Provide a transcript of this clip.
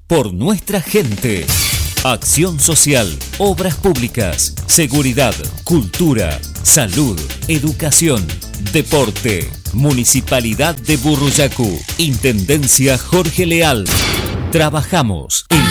por nuestra gente. Acción social, obras públicas, seguridad, cultura, salud, educación, deporte. Municipalidad de Burruyacu. Intendencia Jorge Leal. Trabajamos en